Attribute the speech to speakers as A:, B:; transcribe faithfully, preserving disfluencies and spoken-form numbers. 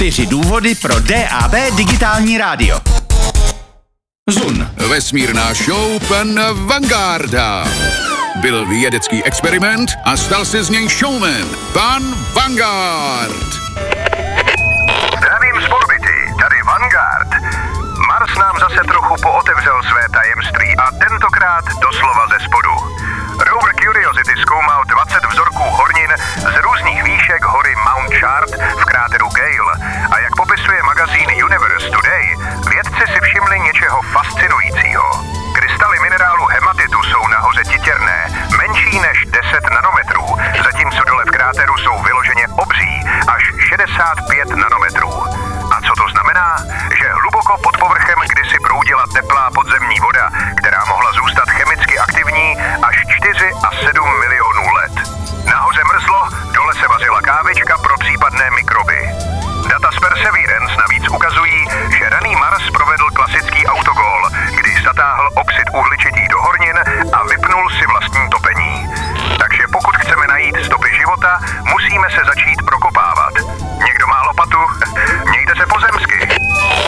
A: Čtyři důvody pro D A B digitální rádio. Zun.
B: Vesmírná show pana Vangarda. Byl vědecký experiment a stal se z něj showman. Pan Vanguard.
C: Zdravím z orbity, tady Vanguard. Mars nám zase trochu pootevřel své tajemství a tentokrát doslova ze spodu. Rover Curiosity zkoumal dvacet vzorků hornin z různých výšek hory Mount Chart v kráteru Gale a jak popisuje magazín Universe Today, vědci si všimli něčeho fascinujícího. Krystaly minerálu hematitu jsou nahoře titěrné, menší než deset nanometrů, zatímco dole v kráteru jsou vyloženě obří, až šedesát pět nanometrů. A co to znamená? Že hluboko pod povrchem kdysi proudila teplá podzemní voda, která mohla zůstat chemicky aktivní až čtyři a sedm milionů let. Nahoře mrzlo, dole se vařila kávička pro případné mikroby. Data z Perseverance navíc ukazují, že raný Mars provedl klasický autogol, kdy zatáhl oxid uhličitý do hornin a vypnul si vlastní topení. Takže pokud chceme najít stopy života, musíme se začít prokopávat.